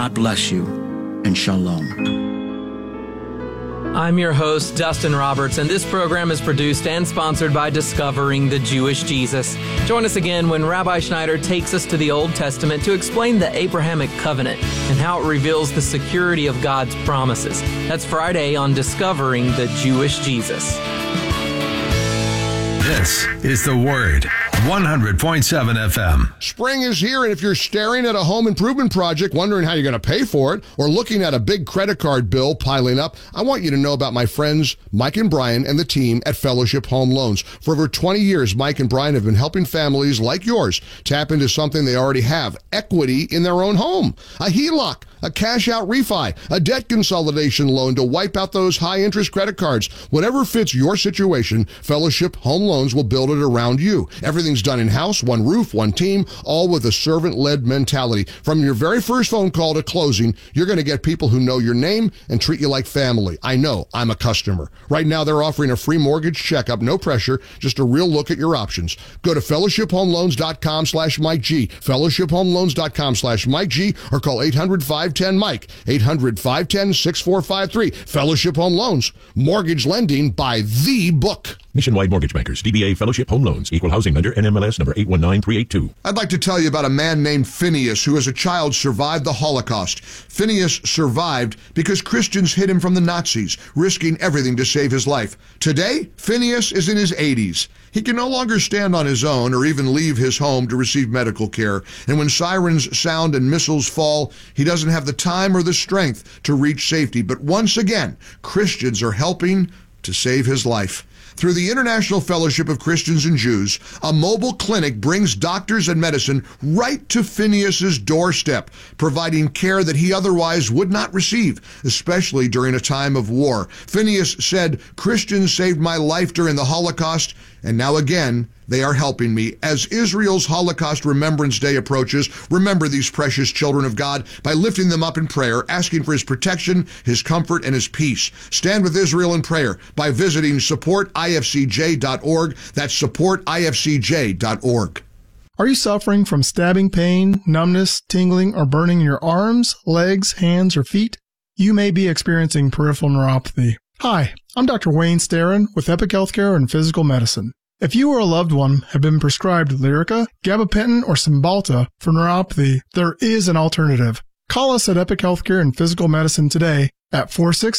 God bless you, and shalom. I'm your host, Dustin Roberts, and this program is produced and sponsored by Discovering the Jewish Jesus. Join us again when Rabbi Schneider takes us to the Old Testament to explain the Abrahamic covenant and how it reveals the security of God's promises. That's Friday on Discovering the Jewish Jesus. This is The Word, 100.7 FM. Spring is here, and if you're staring at a home improvement project, wondering how you're going to pay for it, or looking at a big credit card bill piling up, I want you to know about my friends Mike and Brian and the team at Fellowship Home Loans. For over 20 years, Mike and Brian have been helping families like yours tap into something they already have, equity in their own home. A HELOC, a cash-out refi, a debt consolidation loan to wipe out those high-interest credit cards. Whatever fits your situation, Fellowship Home Loans will build it around you. Everything's done in-house, one roof, one team, all with a servant-led mentality. From your very first phone call to closing, you're going to get people who know your name and treat you like family. I know, I'm a customer. Right now, they're offering a free mortgage checkup, no pressure, just a real look at your options. Go to fellowshiphomeloans.com/Mike G, fellowshiphomeloans.com/Mike G, or call 800-510-MIKE, 800-510-6453. Fellowship Home Loans, mortgage lending by the book. Nationwide Mortgage Bankers, DBA Fellowship Home Loans, Equal Housing Lender, NMLS number 819382. I'd like to tell you about a man named Phineas who as a child survived the Holocaust. Phineas survived because Christians hid him from the Nazis, risking everything to save his life. Today, Phineas is in his 80s. He can no longer stand on his own or even leave his home to receive medical care. And when sirens sound and missiles fall, he doesn't have the time or the strength to reach safety. But once again, Christians are helping to save his life. Through the International Fellowship of Christians and Jews, a mobile clinic brings doctors and medicine right to Phineas's doorstep, providing care that he otherwise would not receive, especially during a time of war. Phineas said, "Christians saved my life during the Holocaust, and now again, they are helping me." As Israel's Holocaust Remembrance Day approaches, remember these precious children of God by lifting them up in prayer, asking for his protection, his comfort, and his peace. Stand with Israel in prayer by visiting supportifcj.org. That's supportifcj.org. Are you suffering from stabbing pain, numbness, tingling, or burning in your arms, legs, hands, or feet? You may be experiencing peripheral neuropathy. Hi, I'm Dr. Wayne Starrin with Epic Healthcare and Physical Medicine. If you or a loved one have been prescribed Lyrica, gabapentin, or Cymbalta for neuropathy, there is an alternative. Call us at Epic Healthcare and Physical Medicine today at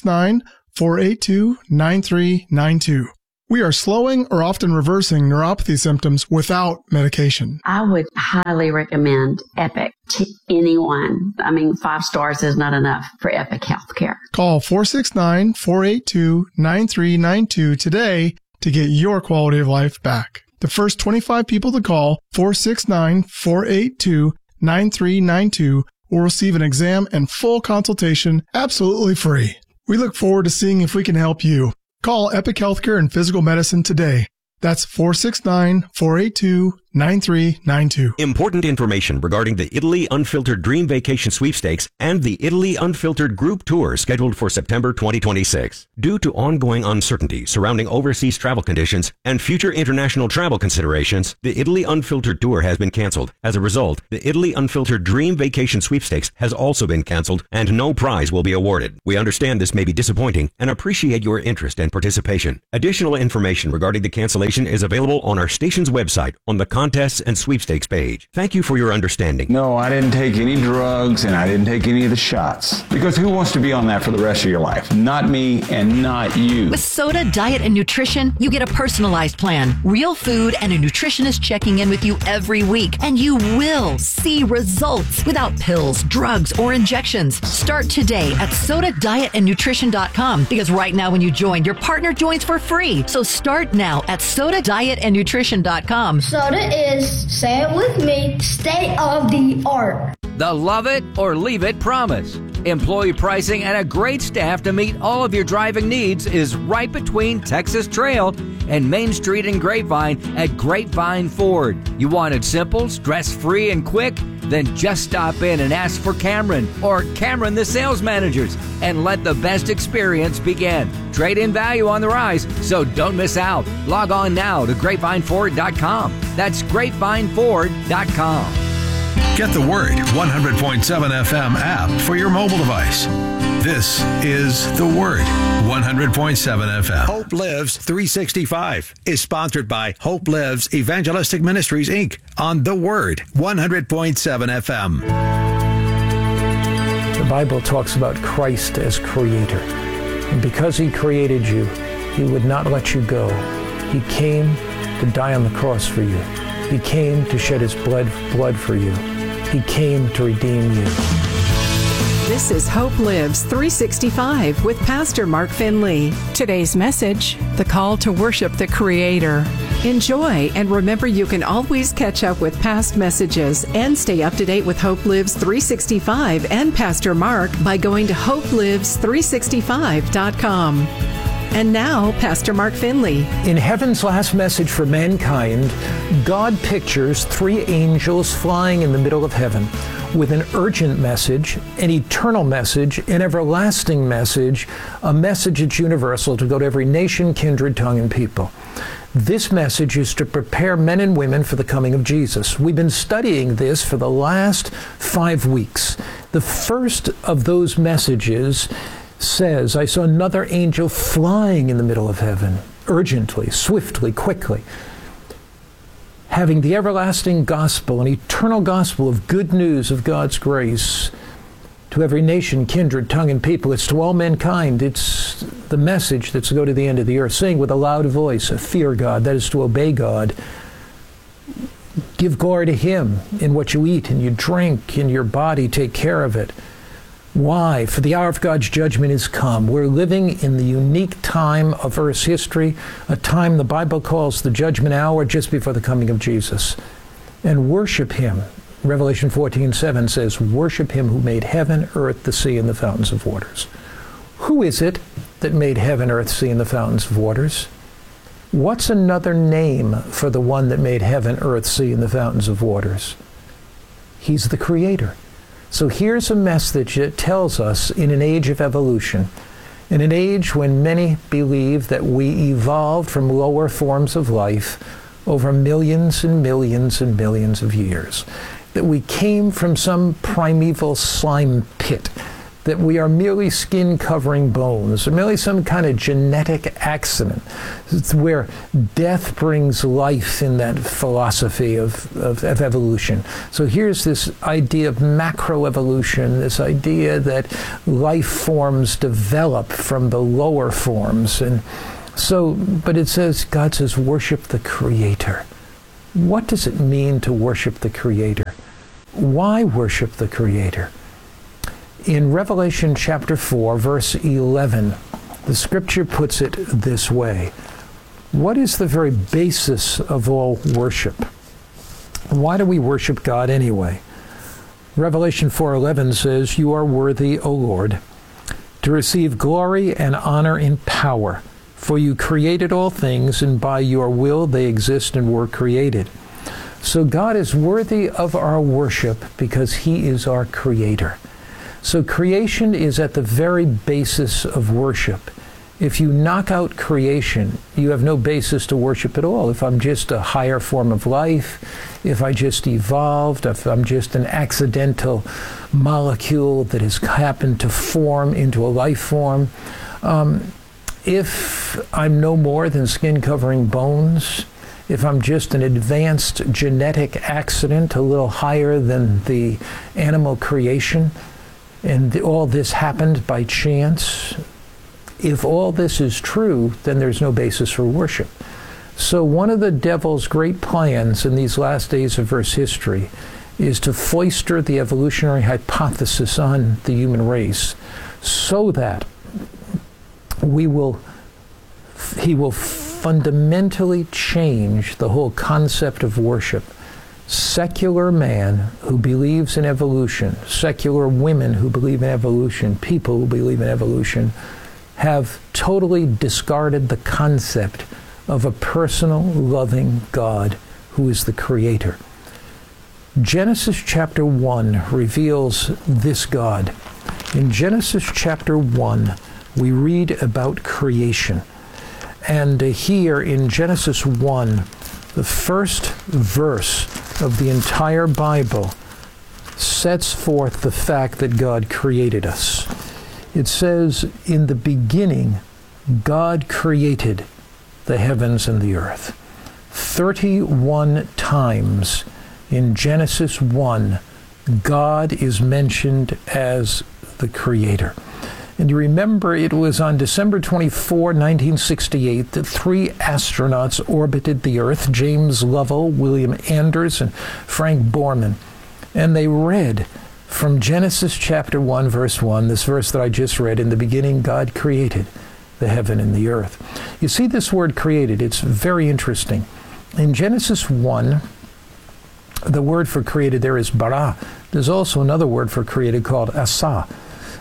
469-482-9392. We are slowing or often reversing neuropathy symptoms without medication. I would highly recommend Epic to anyone. 5 stars is not enough for Epic Healthcare. Call 469-482-9392 today to get your quality of life back. The first 25 people to call 469-482-9392 will receive an exam and full consultation absolutely free. We look forward to seeing if we can help you. Call Epic Healthcare and Physical Medicine today. That's 469-482-9392. Important information regarding the Italy Unfiltered Dream Vacation Sweepstakes and the Italy Unfiltered Group Tour scheduled for September 2026. Due to ongoing uncertainty surrounding overseas travel conditions and future international travel considerations, the Italy Unfiltered Tour has been canceled. As a result, the Italy Unfiltered Dream Vacation Sweepstakes has also been canceled and no prize will be awarded. We understand this may be disappointing and appreciate your interest and participation. Additional information regarding the cancellation is available on our station's website on the Contests and Sweepstakes page. Thank you for your understanding. No, I didn't take any drugs and I didn't take any of the shots. Because who wants to be on that for the rest of your life? Not me and not you. With Soda Diet and Nutrition, you get a personalized plan, real food, and a nutritionist checking in with you every week. And you will see results without pills, drugs, or injections. Start today at SodaDietAndNutrition.com because right now when you join, your partner joins for free. So start now at SodaDietAndNutrition.com. Soda is, say it with me, state of the art. The love it or leave it promise. Employee pricing and a great staff to meet all of your driving needs is right between Texas Trail and Main Street and Grapevine at Grapevine Ford. You want it simple, stress-free, and quick? Then just stop in and ask for Cameron or Cameron the sales managers and let the best experience begin. Trade-in value on the rise, so don't miss out. Log on now to grapevineford.com. That's grapevineford.com. Get the Word 100.7 FM app for your mobile device. This is The Word 100.7 FM. Hope Lives 365 is sponsored by Hope Lives Evangelistic Ministries, Inc. on The Word 100.7 FM. The Bible talks about Christ as creator. And because he created you, he would not let you go. He came to die on the cross for you. He came to shed his blood for you. He came to redeem you. This is Hope Lives 365 with Pastor Mark Finley. Today's message, the call to worship the Creator. Enjoy, and remember you can always catch up with past messages and stay up to date with Hope Lives 365 and Pastor Mark by going to hopelives365.com. And now, Pastor Mark Finley. In Heaven's Last Message for Mankind, God pictures three angels flying in the middle of heaven with an urgent message, an eternal message, an everlasting message, a message that's universal to go to every nation, kindred, tongue, and people. This message is to prepare men and women for the coming of Jesus. We've been studying this for the last 5 weeks. The first of those messages says, I saw another angel flying in the middle of heaven, urgently, swiftly, quickly, having the everlasting gospel, an eternal gospel of good news of God's grace to every nation, kindred, tongue, and people. It's to all mankind. It's the message that's to go to the end of the earth, saying with a loud voice, fear God, that is to obey God. Give glory to him in what you eat and you drink, in your body, take care of it. Why? For the hour of God's judgment is come. We're living in the unique time of Earth's history, a time the Bible calls the judgment hour, just before the coming of Jesus. And worship him. Revelation 14:7 says, worship him who made heaven, earth, the sea, and the fountains of waters. Who is it that made heaven, earth, sea, and the fountains of waters? What's another name for the one that made heaven, earth, sea, and the fountains of waters? He's the Creator. So here's a message that tells us in an age of evolution, in an age when many believe that we evolved from lower forms of life over millions and millions and millions of years, that we came from some primeval slime pit, that we are merely skin-covering bones, or merely some kind of genetic accident. It's where death brings life in that philosophy of evolution. So here's this idea of macroevolution, this idea that life forms develop from the lower forms. And so, but it says, God says, worship the Creator. What does it mean to worship the Creator? Why worship the Creator? In Revelation chapter 4, verse 11, the scripture puts it this way. What is the very basis of all worship? Why do we worship God anyway? Revelation 4:11 says, you are worthy, O Lord, to receive glory and honor and power, for you created all things, and by your will they exist and were created. So God is worthy of our worship because he is our Creator. So creation is at the very basis of worship. If you knock out creation, you have no basis to worship at all. If I'm just a higher form of life, if I just evolved, if I'm just an accidental molecule that has happened to form into a life form, if I'm no more than skin-covering bones, if I'm just an advanced genetic accident, a little higher than the animal creation, and all this happened by chance, if all this is true, then there's no basis for worship. So one of the devil's great plans in these last days of Earth's history is to foist the evolutionary hypothesis on the human race so that he will fundamentally change the whole concept of worship. Secular man who believes in evolution, secular women who believe in evolution, people who believe in evolution, have totally discarded the concept of a personal, loving God who is the Creator. Genesis chapter 1 reveals this God. In Genesis chapter 1, we read about creation. And here in Genesis 1, the first verse of the entire Bible sets forth the fact that God created us. It says, in the beginning, God created the heavens and the earth. 31 times in Genesis 1, God is mentioned as the creator. And you remember it was on December 24, 1968, that 3 astronauts orbited the Earth, James Lovell, William Anders, and Frank Borman. And they read from Genesis chapter 1, verse 1, this verse that I just read, in the beginning God created the heaven and the earth. You see this word created, it's very interesting. In Genesis 1, the word for created there is bara. There's also another word for created called asa.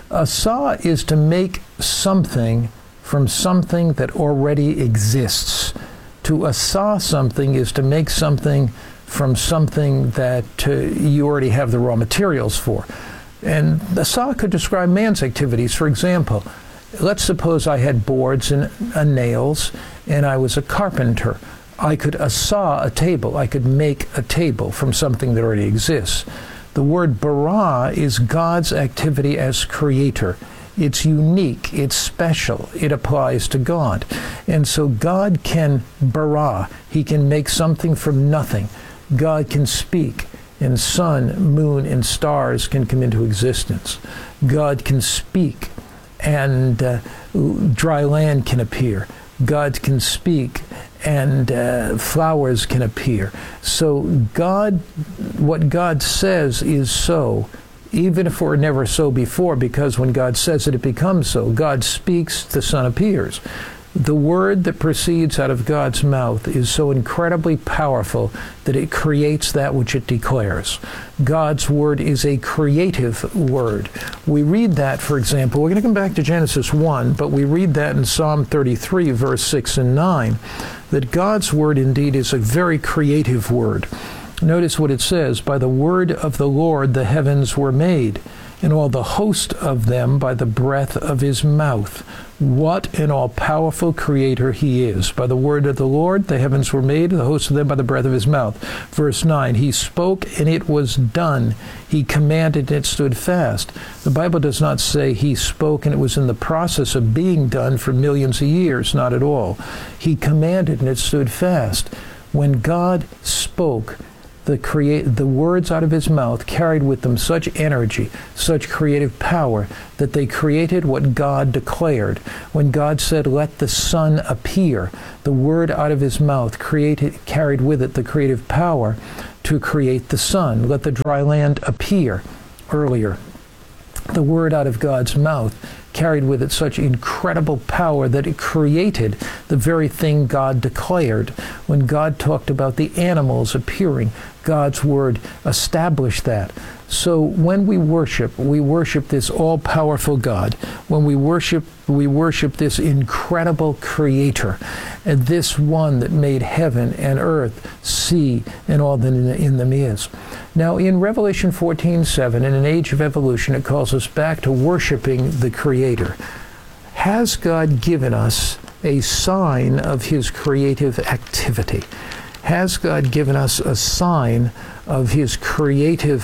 Asa is to make something from something that already exists. To asa something is to make something from something that you already have the raw materials for. And asa could describe man's activities. For example, let's suppose I had boards and nails, and I was a carpenter. I could asa a table. I could make a table from something that already exists. The word bara is God's activity as creator. It's unique, it's special, it applies to God. And so God can bara, he can make something from nothing. God can speak, and sun, moon, and stars can come into existence. God can speak, and dry land can appear. God can speak, and flowers can appear. So God, what God says is so, even if it were never so before, because when God says it, it becomes so. God speaks, the sun appears. The word that proceeds out of God's mouth is so incredibly powerful that it creates that which it declares. God's word is a creative word. We read that, for example, we're going to come back to Genesis 1, but we read that in Psalm 33, verse 6 and 9, that God's word indeed is a very creative word. Notice what it says, by the word of the Lord the heavens were made, and all the host of them by the breath of his mouth. What an all-powerful creator he is. By the word of the Lord the heavens were made, the host of them by the breath of his mouth. Verse 9, he spoke and it was done. He commanded and it stood fast. The Bible does not say he spoke and it was in the process of being done for millions of years. Not at all. He commanded and it stood fast. When God spoke, the words out of his mouth carried with them such energy, such creative power, that they created what God declared. When God said, let the sun appear, the word out of his mouth carried with it the creative power to create the sun. Let the dry land appear earlier. The word out of God's mouth carried with it such incredible power that it created the very thing God declared. When God talked about the animals appearing, God's word established that. So when we worship this all-powerful God. When we worship this incredible creator, and this one that made heaven and earth, sea, and all that in them is. Now in Revelation 14:7, in an age of evolution, it calls us back to worshiping the creator. Has God given us a sign of his creative activity? Has God given us a sign of his creating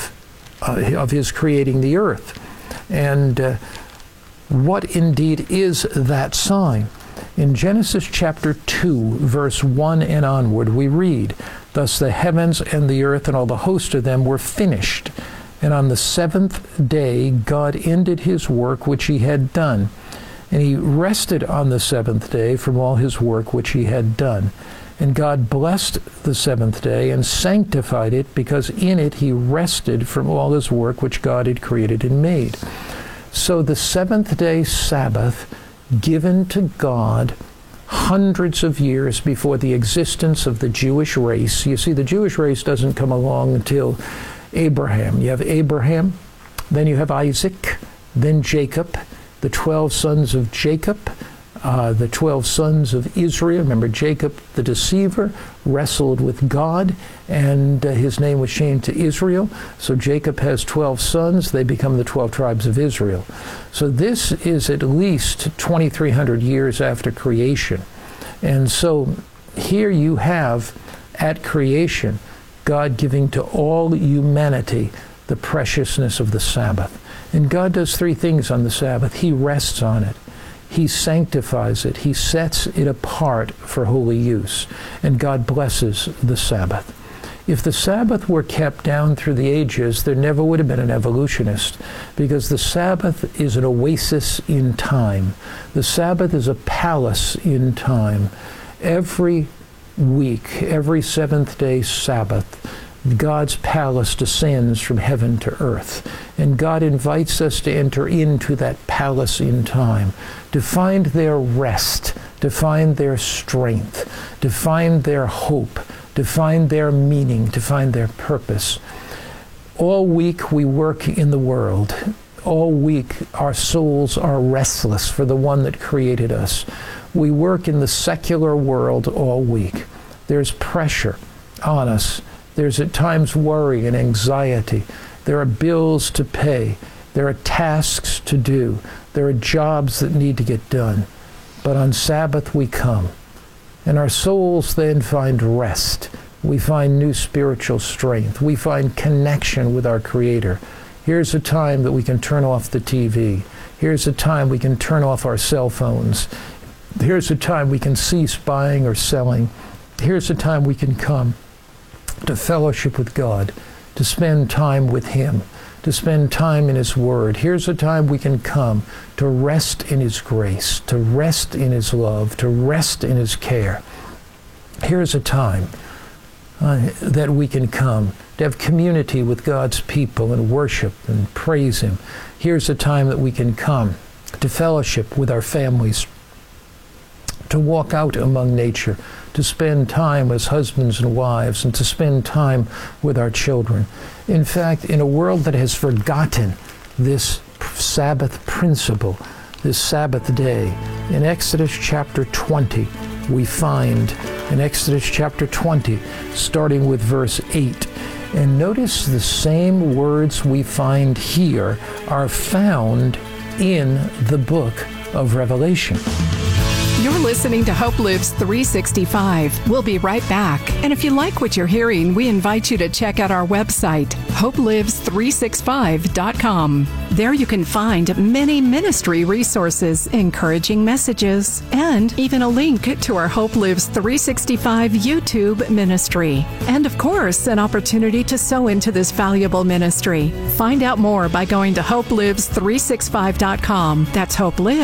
the earth? And what indeed is that sign? In Genesis chapter 2, verse 1 and onward, we read, thus the heavens and the earth and all the host of them were finished. And on the seventh day God ended his work which he had done. And he rested on the seventh day from all his work which he had done. And God blessed the seventh day and sanctified it, because in it he rested from all his work which God had created and made. So the seventh day Sabbath, given to God hundreds of years before the existence of the Jewish race. You see, the Jewish race doesn't come along until Abraham. You have Abraham, then you have Isaac, then Jacob, the 12 sons of Jacob, the 12 sons of Israel. Remember, Jacob the deceiver wrestled with God, and his name was changed to Israel. So Jacob has 12 sons. They become the 12 tribes of Israel. So this is at least 2,300 years after creation. And so here you have, at creation, God giving to all humanity the preciousness of the Sabbath. And God does three things on the Sabbath. He rests on it. He sanctifies it. He sets it apart for holy use. And God blesses the Sabbath. If the Sabbath were kept down through the ages, there never would have been an evolutionist, because the Sabbath is an oasis in time. The Sabbath is a palace in time. Every week, every seventh-day Sabbath, God's palace descends from heaven to earth. And God invites us to enter into that palace in time, to find their rest, to find their strength, to find their hope, to find their meaning, to find their purpose. All week we work in the world. All week our souls are restless for the one that created us. We work in the secular world all week. There's pressure on us. There's at times worry and anxiety. There are bills to pay. There are tasks to do. There are jobs that need to get done. But on Sabbath we come. And our souls then find rest. We find new spiritual strength. We find connection with our Creator. Here's a time that we can turn off the TV. Here's a time we can turn off our cell phones. Here's a time we can cease buying or selling. Here's a time we can come to fellowship with God, to spend time with Him, to spend time in His Word. Here's a time we can come to rest in His grace, to rest in His love, to rest in His care. Here's a time that we can come to have community with God's people and worship and praise Him. Here's a time that we can come to fellowship with our families, to walk out among nature, to spend time as husbands and wives, and to spend time with our children. In fact, in a world that has forgotten this Sabbath principle, this Sabbath day, in Exodus chapter 20, we find, in Exodus chapter 20, starting with verse 8, and notice the same words we find here are found in the book of Revelation. You're listening to Hope Lives 365. We'll be right back. And if you like what you're hearing, we invite you to check out our website, hopelives365.com. There you can find many ministry resources, encouraging messages, and even a link to our Hope Lives 365 YouTube ministry. And of course, an opportunity to sow into this valuable ministry. Find out more by going to hopelives365.com. That's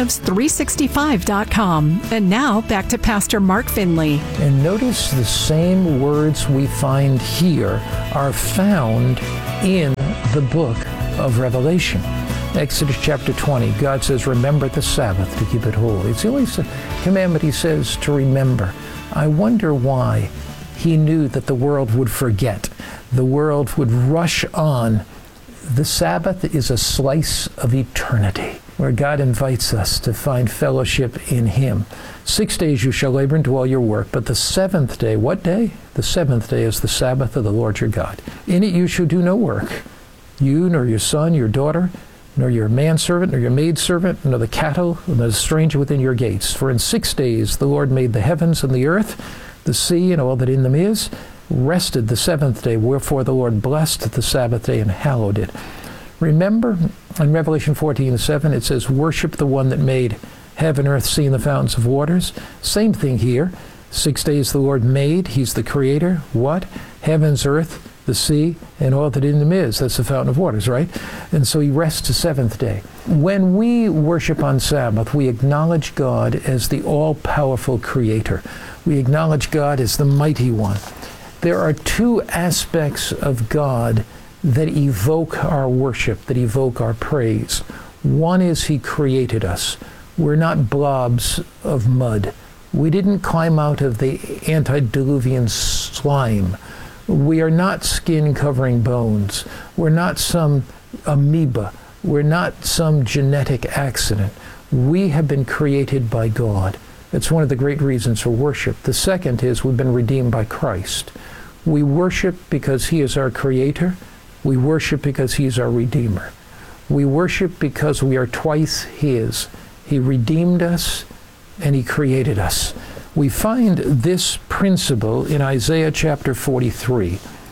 hopelives365.com. And now, back to Pastor Mark Finley. And notice the same words we find here are found in the book of Revelation. Exodus chapter 20, God says, remember the Sabbath to keep it holy. It's the only commandment He says to remember. I wonder why He knew that the world would forget. The world would rush on. The Sabbath is a slice of eternity, where God invites us to find fellowship in Him. 6 days you shall labor and do all your work, but the seventh day, what day? The seventh day is the Sabbath of the Lord your God. In it you shall do no work, you, nor your son, your daughter, nor your manservant, nor your maidservant, nor the cattle, nor the stranger within your gates. For in 6 days the Lord made the heavens and the earth, the sea, and all that in them is, rested the seventh day, wherefore the Lord blessed the Sabbath day and hallowed it. Remember, in Revelation 14:7, it says, worship the one that made heaven, earth, sea, and the fountains of waters. Same thing here. 6 days the Lord made. He's the creator. What? Heavens, earth, the sea, and all that in them is. That's the fountain of waters, right? And so He rests the seventh day. When we worship on Sabbath, we acknowledge God as the all-powerful creator. We acknowledge God as the mighty one. There are two aspects of God that evoke our worship, that evoke our praise. One is He created us. We're not blobs of mud. We didn't climb out of the antediluvian slime. We are not skin covering bones. We're not some amoeba. We're not some genetic accident. We have been created by God. It's one of the great reasons for worship. The second is we've been redeemed by Christ. We worship because He is our creator. We worship because He is our redeemer. We worship because we are twice His. He redeemed us and He created us. We find this principle in Isaiah chapter 43.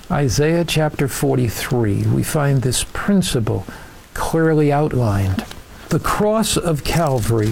Isaiah chapter 43, we find this principle clearly outlined. The cross of Calvary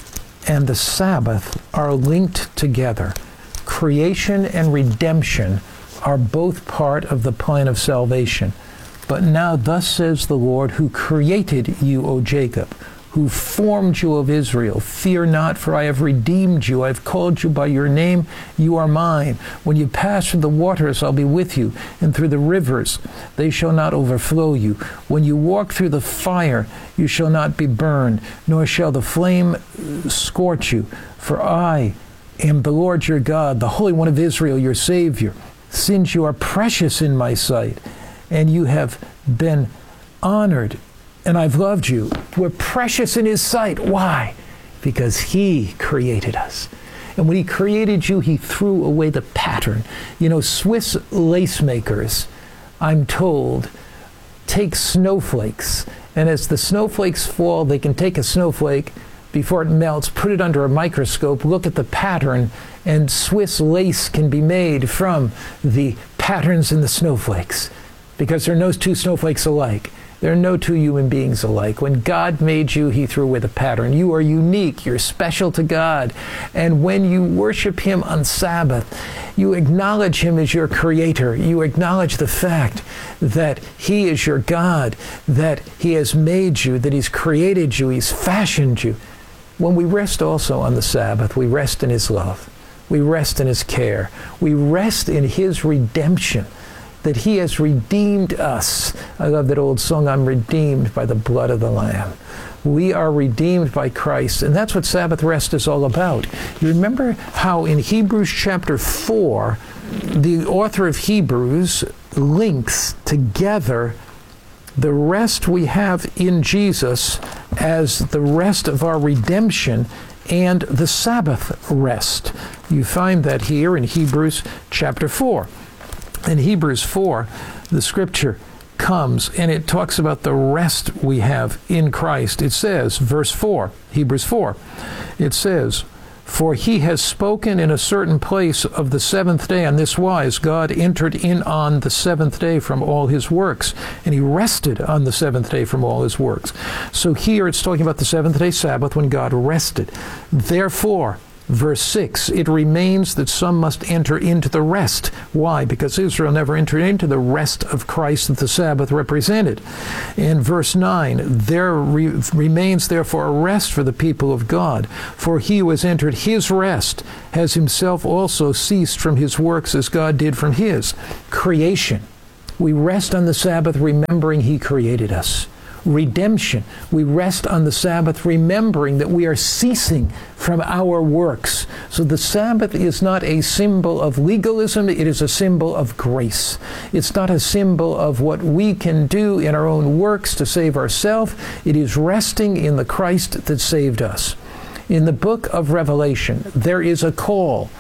and the Sabbath are linked together. Creation and redemption are both part of the plan of salvation. But now thus says the Lord, who created you, O Jacob, who formed you, of Israel. Fear not, for I have redeemed you. I have called you by your name. You are mine. When you pass through the waters, I'll be with you, and through the rivers, they shall not overflow you. When you walk through the fire, you shall not be burned, nor shall the flame scorch you. For I am the Lord your God, the Holy One of Israel, your Savior. Since you are precious in my sight, and you have been honored, and I've loved you. We're precious in his sight. Why? Because he created us. And when he created you, he threw away the pattern. You know, Swiss lace makers, I'm told, take snowflakes. And as the snowflakes fall, they can take a snowflake before it melts, put it under a microscope, look at the pattern, and Swiss lace can be made from the patterns in the snowflakes. Because there are no two snowflakes alike. There are no two human beings alike. When God made you, he threw away the pattern. You are unique. You're special to God. And when you worship him on Sabbath, you acknowledge him as your creator. You acknowledge the fact that he is your God, that he has made you, that he's created you, he's fashioned you. When we rest also on the Sabbath, we rest in his love. We rest in his care. We rest in his redemption, that he has redeemed us. I love that old song, I'm redeemed by the blood of the Lamb. We are redeemed by Christ, and that's what Sabbath rest is all about. You remember how in Hebrews chapter 4, the author of Hebrews links together the rest we have in Jesus as the rest of our redemption and the Sabbath rest. You find that here in Hebrews chapter 4. In Hebrews 4, the scripture comes and it talks about the rest we have in Christ. It says, verse 4, Hebrews 4, it says, for he has spoken in a certain place of the seventh day. On this wise, God entered in on the seventh day from all his works, and he rested on the seventh day from all his works. So here it's talking about the seventh day Sabbath when God rested. Therefore, verse 6, it remains that some must enter into the rest. Why? Because Israel never entered into the rest of Christ that the Sabbath represented. In verse 9, there remains therefore a rest for the people of God. For he who has entered his rest has himself also ceased from his works as God did from his. Creation. We rest on the Sabbath remembering he created us. Redemption. We rest on the Sabbath remembering that we are ceasing from our works. So the Sabbath is not a symbol of legalism, it is a symbol of grace. It's not a symbol of what we can do in our own works to save ourselves. It is resting in the Christ that saved us. In the book of Revelation, there is a call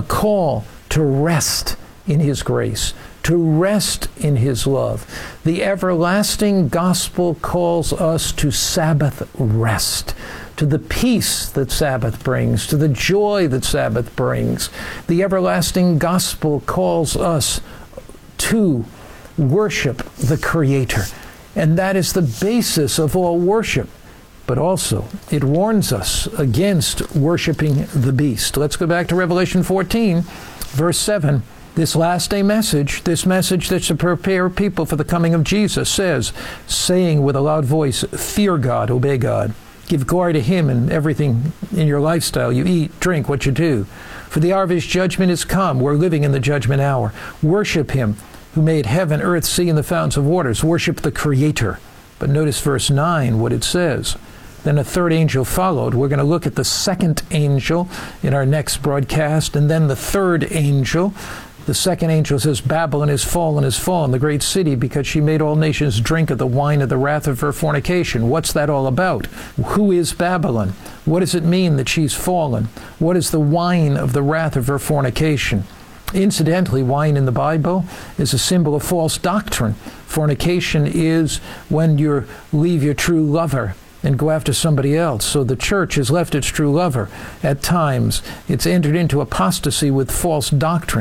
to rest in his grace, to rest in his love. The everlasting gospel calls us to Sabbath rest, to the peace that Sabbath brings, to the joy that Sabbath brings. The everlasting gospel calls us to worship the Creator. And that is the basis of all worship. But also, it warns us against worshiping the beast. Let's go back to Revelation 14, verse 7. This last day message, this message that's to prepare people for the coming of Jesus, says, saying with a loud voice, fear God, obey God. Give glory to him in everything in your lifestyle. You eat, drink, what you do. For the hour of his judgment is come. We're living in the judgment hour. Worship him who made heaven, earth, sea, and the fountains of waters. Worship the Creator. But notice verse 9, what it says. Then a third angel followed. We're going to look at the second angel in our next broadcast, and then the third angel. The second angel says, Babylon is fallen, the great city, because she made all nations drink of the wine of the wrath of her fornication. What's that all about? Who is Babylon? What does it mean that she's fallen? What is the wine of the wrath of her fornication? Incidentally, wine in the Bible is a symbol of false doctrine. Fornication is when you leave your true lover and go after somebody else. So the church has left its true lover at times. It's entered into apostasy with false doctrine.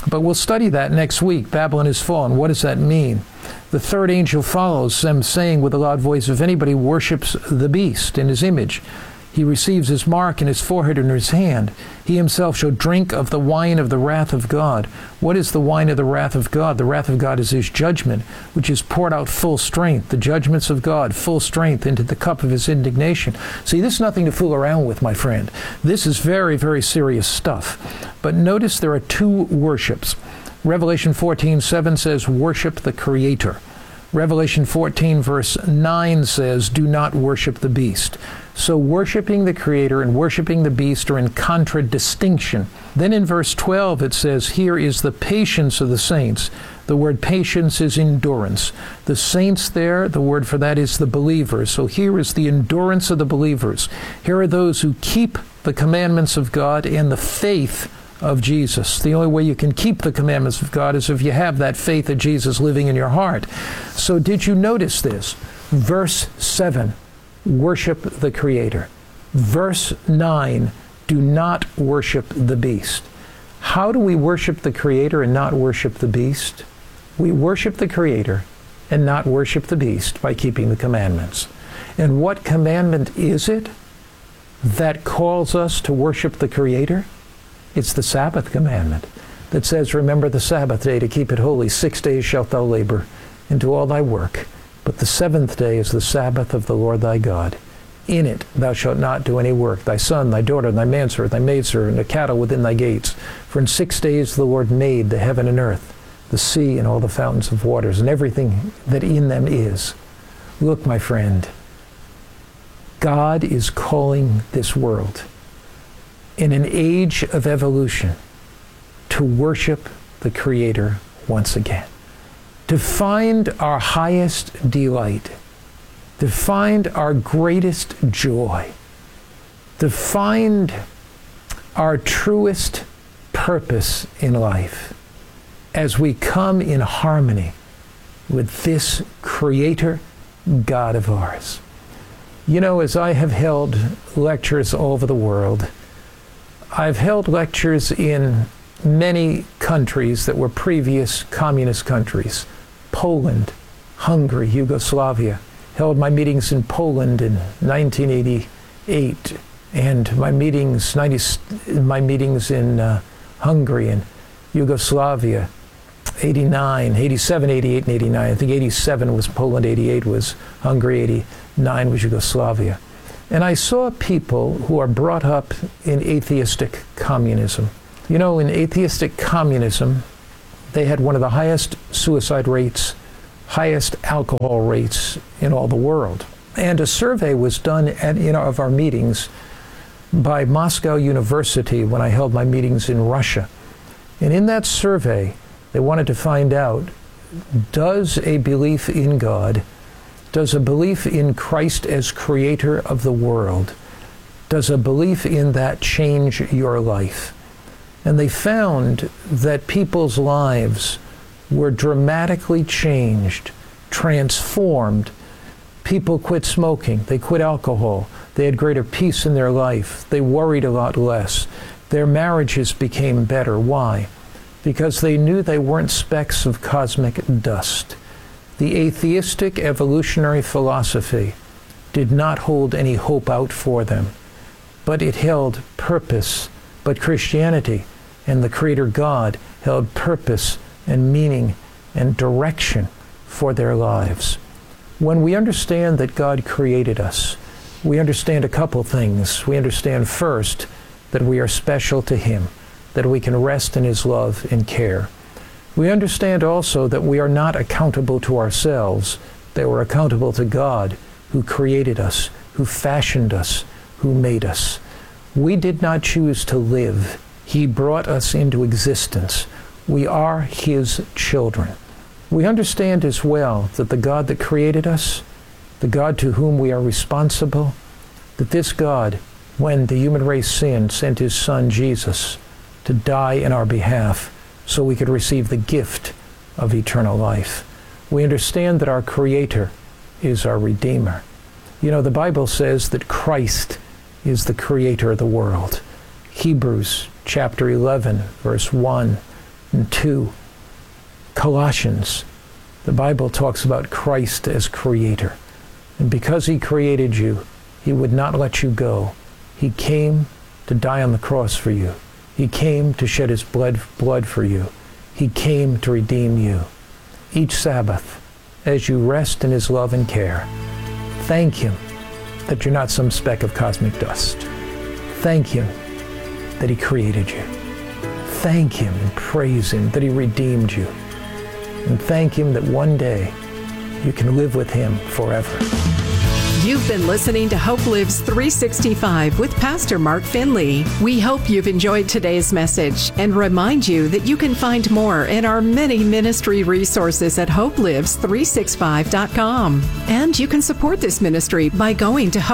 But we'll study that next week. Babylon is fallen. What does that mean? The third angel follows them, saying with a loud voice, if anybody worships the beast in his image, he receives his mark in his forehead and his hand. He himself shall drink of the wine of the wrath of God. What is the wine of the wrath of God? The wrath of God is his judgment, which is poured out full strength. The judgments of God, full strength, into the cup of his indignation. See, this is nothing to fool around with, my friend. This is very, very serious stuff. But notice there are two worships. Revelation 14:7 says, worship the Creator. Revelation 14 verse 9 says, do not worship the beast. So worshiping the Creator and worshiping the beast are in contradistinction. Then in verse 12 it says, here is the patience of the saints. The word patience is endurance. The saints there, the word for that is the believers. So here is the endurance of the believers. Here are those who keep the commandments of God and the faith of Jesus. The only way you can keep the commandments of God is if you have that faith of Jesus living in your heart. So did you notice this? Verse 7, worship the Creator. Verse 9, do not worship the beast. How do we worship the Creator and not worship the beast? We worship the Creator and not worship the beast by keeping the commandments. And what commandment is it that calls us to worship the Creator? It's the Sabbath commandment that says, remember the Sabbath day to keep it holy. 6 days shalt thou labor and do all thy work. But the seventh day is the Sabbath of the Lord thy God. In it thou shalt not do any work, thy son, thy daughter, thy manservant, thy maidservant, and the cattle within thy gates. For in 6 days the Lord made the heaven and earth, the sea and all the fountains of waters, and everything that in them is. Look, my friend, God is calling this world in an age of evolution to worship the Creator once again, to find our highest delight, to find our greatest joy, to find our truest purpose in life as we come in harmony with this Creator God of ours. You know, as I have held lectures all over the world, I've held lectures in many countries that were previous communist countries. Poland, Hungary, Yugoslavia. Held my meetings in Poland in 1988, and my meetings in Hungary and Yugoslavia, 89, 87, 88, and 89. I think 87 was Poland, 88 was Hungary, 89 was Yugoslavia. And I saw people who are brought up in atheistic communism. You know, in atheistic communism, they had one of the highest suicide rates, highest alcohol rates in all the world. And a survey was done in of our meetings by Moscow University when I held my meetings in Russia. And in that survey, they wanted to find out, does a belief in God, does a belief in Christ as Creator of the world, does a belief in that change your life? And they found that people's lives were dramatically changed, transformed. People quit smoking, they quit alcohol, they had greater peace in their life, they worried a lot less. Their marriages became better. Why? Because they knew they weren't specks of cosmic dust. The atheistic evolutionary philosophy did not hold any hope out for them, but it held purpose. But Christianity and the Creator God held purpose and meaning and direction for their lives. When we understand that God created us, we understand a couple things. We understand first that we are special to Him, that we can rest in His love and care. We understand also that we are not accountable to ourselves, that we're accountable to God who created us, who fashioned us, who made us. We did not choose to live. He brought us into existence. We are His children. We understand as well that the God that created us, the God to whom we are responsible, that this God, when the human race sinned, sent His Son Jesus to die in our behalf so we could receive the gift of eternal life. We understand that our Creator is our Redeemer. You know, the Bible says that Christ is the Creator of the world. Hebrews chapter 11, verse 1 And 2, Colossians. The Bible talks about Christ as creator. And because he created you, he would not let you go. He came to die on the cross for you. He came to shed his blood for you. He came to redeem you. Each Sabbath, as you rest in his love and care, thank him that you're not some speck of cosmic dust. Thank him that he created you. Thank him and praise him that he redeemed you. And thank him that one day you can live with him forever. You've been listening to Hope Lives 365 with Pastor Mark Finley. We hope you've enjoyed today's message and remind you that you can find more in our many ministry resources at hopelives365.com. And you can support this ministry by going to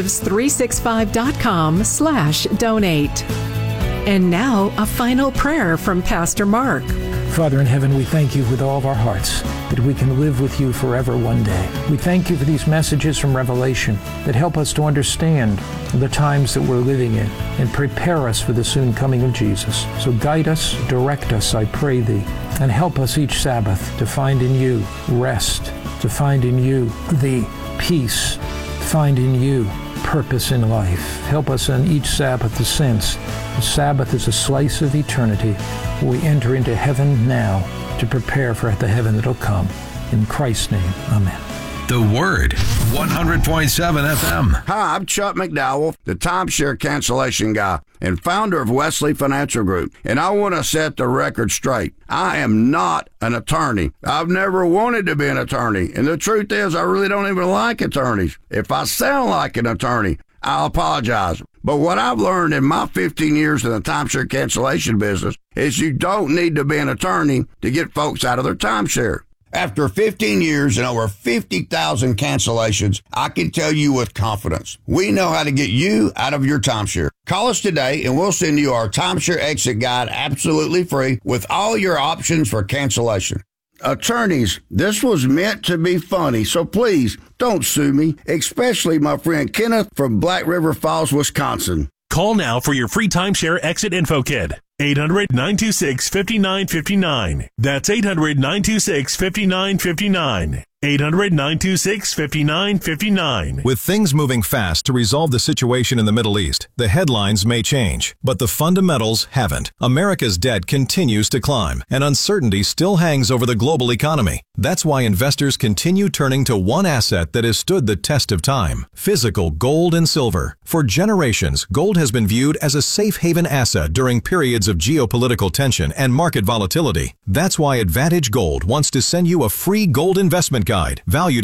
hopelives365.com/donate. And now, a final prayer from Pastor Mark. Father in heaven, we thank you with all of our hearts that we can live with you forever one day. We thank you for these messages from Revelation that help us to understand the times that we're living in and prepare us for the soon coming of Jesus. So guide us, direct us, I pray thee, and help us each Sabbath to find in you rest, to find in you the peace, to find in you purpose in life. Help us on each Sabbath to sense the Sabbath is a slice of eternity. We enter into heaven now to prepare for the heaven that'll come. In Christ's name, amen. The Word, 100.7 FM. Hi, I'm Chuck McDowell, the timeshare cancellation guy and founder of Wesley Financial Group. And I want to set the record straight. I am not an attorney. I've never wanted to be an attorney. And the truth is, I really don't even like attorneys. If I sound like an attorney, I'll apologize. But what I've learned in my 15 years in the timeshare cancellation business is you don't need to be an attorney to get folks out of their timeshare. After 15 years and over 50,000 cancellations, I can tell you with confidence, we know how to get you out of your timeshare. Call us today and we'll send you our timeshare exit guide absolutely free with all your options for cancellation. Attorneys, this was meant to be funny, so please don't sue me, especially my friend Kenneth from Black River Falls, Wisconsin. Call now for your free timeshare exit info kit. 800-926-5959. That's 800-926-5959. 800-926-5959. With things moving fast to resolve the situation in the Middle East, the headlines may change, but the fundamentals haven't. America's debt continues to climb, and uncertainty still hangs over the global economy. That's why investors continue turning to one asset that has stood the test of time: physical gold and silver. For generations, gold has been viewed as a safe haven asset during periods of geopolitical tension and market volatility. That's why Advantage Gold wants to send you a free gold investment guide valued